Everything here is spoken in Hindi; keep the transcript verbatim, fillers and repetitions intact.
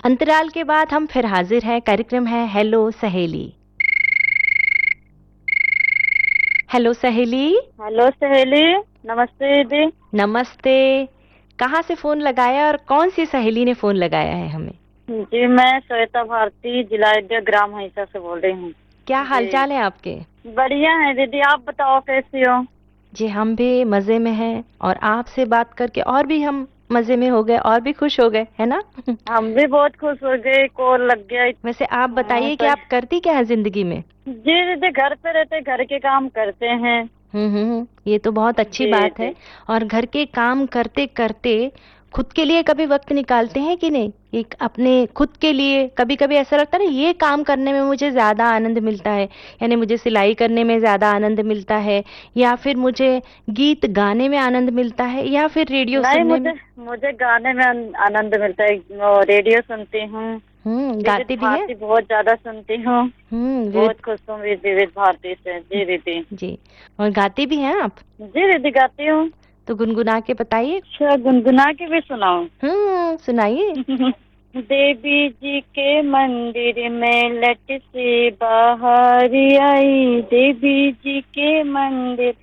अंतराल के बाद हम फिर हाजिर हैं। कार्यक्रम है हेलो सहेली। हेलो सहेली। हेलो सहेली, नमस्ते दीदी। नमस्ते। कहाँ से फोन लगाया और कौन सी सहेली ने फोन लगाया है हमें? जी मैं श्वेता भारती, जिला अयोध्या, ग्राम हंसा से बोल रही हूँ। क्या जी हालचाल है आपके? बढ़िया है दीदी, आप बताओ कैसी हो? जी हम भी मजे में हैं और आपसे बात करके और भी हम मजे में हो गए और भी खुश हो गए, है ना? हम भी बहुत खुश हो गए, कॉल लग गया। वैसे आप हाँ, बताइए कि तो आप करती क्या है जिंदगी में? जी दीदी, घर पे रहते घर के काम करते हैं। हम्म हम्म ये तो बहुत अच्छी जी बात जी। है। और घर के काम करते करते खुद के लिए कभी वक्त निकालते हैं कि नहीं? एक अपने खुद के लिए कभी कभी ऐसा लगता है ना, ये काम करने में मुझे ज्यादा आनंद मिलता है, यानी मुझे सिलाई करने में ज्यादा आनंद मिलता है, या फिर मुझे गीत गाने में आनंद मिलता है, या फिर रेडियो नहीं, सुनने में। मुझे मुझे गाने में आन- आनंद मिलता है। और रेडियो सुनती हूँ, हम्म विविध गाती भी है। भारती बहुत ज्यादा सुनती हूँ। हम्म विविध। बहुत खुश हूँ विविध भारती से। जी दीदी। जी। और गाती भी हैं आप? जी दीदी, गाती हूँ। तो गुनगुना के बताइए। अच्छा, गुनगुना के भी सुनाऊं? हम्म सुनाइए। देवी जी के मंदिर में लट से बाहर आई, देवी जी के मंदिर